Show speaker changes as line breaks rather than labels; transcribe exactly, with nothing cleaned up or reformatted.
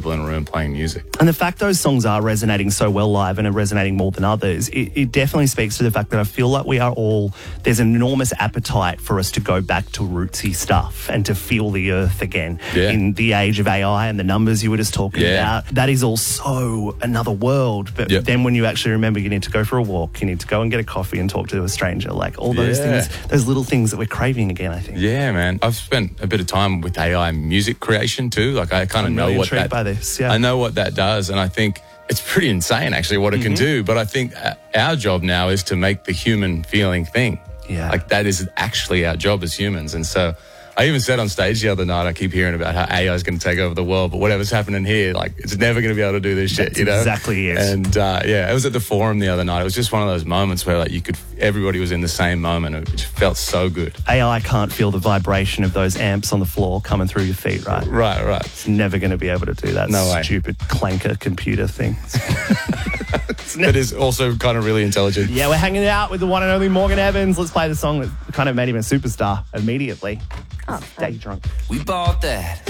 people in a room playing music.
And the fact those songs are resonating so well live and are resonating more than others, it, it definitely speaks to the fact that I feel like we are all, there's an enormous appetite for us to go back to rootsy stuff and to feel the earth again.
Yeah.
In the age of A I and the numbers you were just talking
Yeah.
about, that is all so another world. But
Yep.
then when you actually remember you need to go for a walk, you need to go and get a coffee and talk to a stranger, like all those
Yeah.
things, those little things that we're craving again, I think.
Yeah, man. I've spent a bit of time with A I music creation too. Like I kind of
I'm
know
really
what
intrigued
that.
by this, yeah.
I know what that does, and I think it's pretty insane actually what it can do. But I think uh, our job now is to make the human feeling thing.
Yeah.
Like that is actually our job as humans, and so. I even said on stage the other night, I keep hearing about how A I is going to take over the world, but whatever's happening here, like, it's never going to be able to do this shit,
That's
you know?
exactly it.
And, uh, yeah, I was at the Forum the other night. It was just one of those moments where, like, you could, everybody was in the same moment. It just felt so good.
A I can't feel the vibration of those amps on the floor coming through your feet, right?
Right, right.
It's never going to be able to do that
No way.
stupid clanker computer thing.
That is also kind of really intelligent.
Yeah, we're hanging out with the one and only Morgan Evans. Let's play the song that kind of made him a superstar immediately.
Oh,
Stay drunk.
We bought that.